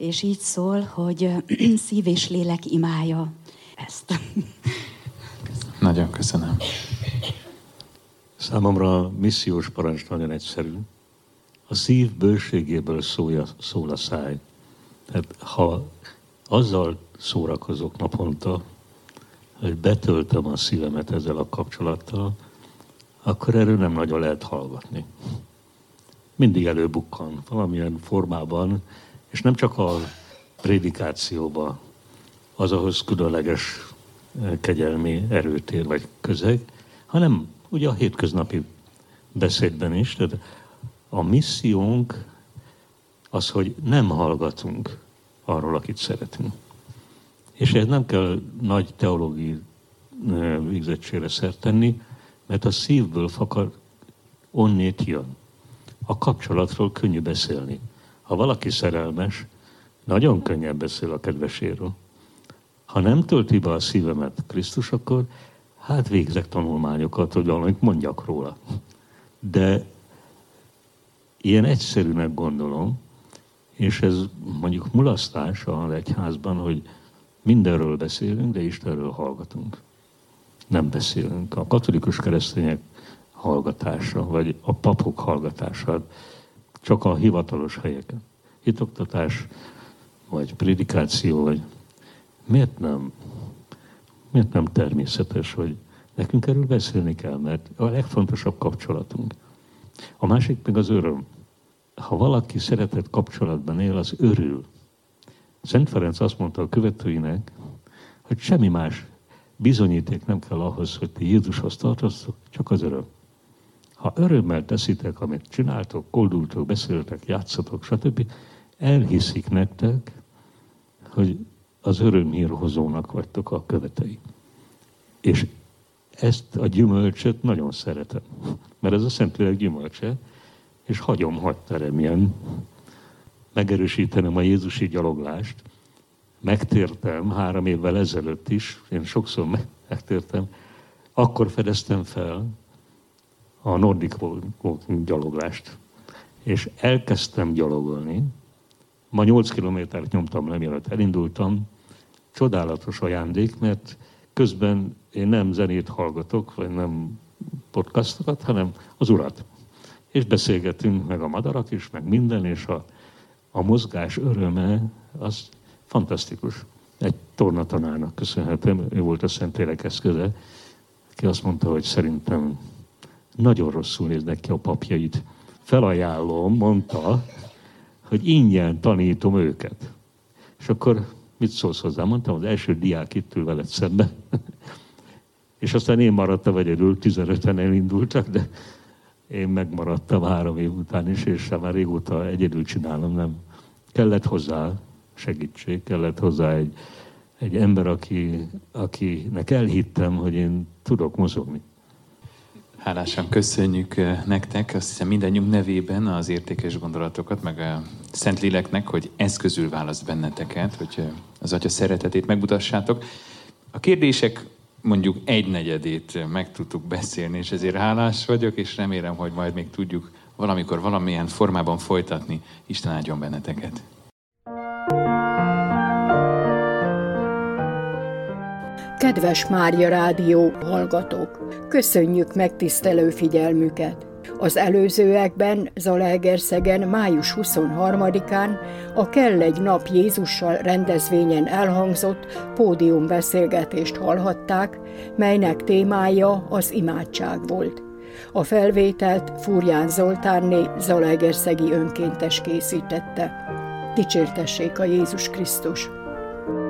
és így szól, hogy szív és lélek imája ezt. Köszönöm. Nagyon köszönöm. Számomra a missziós parancs nagyon egyszerű. A szív bőségéből szól a száj. Tehát ha azzal szórakozok naponta, hogy betöltöm a szívemet ezzel a kapcsolattal, akkor erről nem nagyon lehet hallgatni. Mindig előbukkan valamilyen formában, és nem csak a prédikációban, az ahhoz különleges kegyelmi erőtér vagy közeg, hanem ugye a hétköznapi beszédben is. Tehát a missziónk az, hogy nem hallgatunk arról, akit szeretünk. És ehhez nem kell nagy teológiai végzettségre szert tenni, mert a szívből fakad, onnét jön. A kapcsolatról könnyű beszélni. Ha valaki szerelmes, nagyon könnyen beszél a kedveséről. Ha nem tölti be a szívemet Krisztus, akkor hát végzek tanulmányokat, hogy valamit mondjak róla. De ilyen egyszerűnek gondolom, és ez mondjuk mulasztás az egyházban, hogy mindenről beszélünk, de Istenről hallgatunk. Nem beszélünk. A katolikus keresztények hallgatása, vagy a papok hallgatása, csak a hivatalos helyeken. Hitoktatás, vagy prédikáció, vagy miért nem természetes, hogy nekünk erről beszélni kell, mert a legfontosabb kapcsolatunk. A másik meg az öröm. Ha valaki szeretett kapcsolatban él, az örül. Szent Ferenc azt mondta a követőinek, hogy semmi más bizonyíték nem kell ahhoz, hogy ti Jézushoz tartoztok, csak az öröm. Ha örömmel teszitek, amit csináltok, koldultok, beszéltek, játszatok, stb., elhiszik nektek, hogy az örömhírhozónak vagytok a követei. És ezt a gyümölcsöt nagyon szeretem, mert ez a Szentlélek gyümölcse, és hagy teremjen, megerősítenem a jézusi gyaloglást. Megtértem 3 évvel ezelőtt is, én sokszor megtértem, akkor fedeztem fel a Nordic Walking gyaloglást, és elkezdtem gyalogolni. Ma 8 kilométert nyomtam le, mielőtt elindultam. Csodálatos ajándék, mert közben én nem zenét hallgatok, vagy nem podcastokat, hanem az Urat. És beszélgetünk, meg a madarak is, meg minden, és a mozgás öröme, az fantasztikus. Egy tornatanárnak köszönhetem, ő volt a Szentlélek eszköze, aki azt mondta, hogy szerintem nagyon rosszul néznek ki a papjaid. Felajánlom, mondta, hogy ingyen tanítom őket. És akkor mit szólsz hozzá? Mondtam, az első diák itt ül veled szemben. És aztán én maradtam egyedül, 15-en elindultak, de én megmaradtam 3 év után is, és már régóta egyedül csinálom, nem. Kellett hozzá segítség, kellett hozzá egy ember, akinek elhittem, hogy én tudok mozogni. Hálásan köszönjük nektek, azt hiszem mindannyiunk nevében az értékes gondolatokat, meg a Szentléleknek, hogy eszközül választ benneteket, hogy az Atya szeretetét megmutassátok. A kérdések mondjuk 1/4 meg tudtuk beszélni, és ezért hálás vagyok, és remélem, hogy majd még tudjuk valamikor valamilyen formában folytatni. Isten áldjon benneteket! Kedves Mária Rádió hallgatók! Köszönjük megtisztelő figyelmüket! Az előzőekben Zalaegerszegen május 23-án a Kell egy nap Jézussal rendezvényen elhangzott pódiumbeszélgetést hallhatták, melynek témája az imádság volt. A felvételt Fúrján Zoltánné zalaegerszegi önkéntes készítette. Dicsértessék a Jézus Krisztus!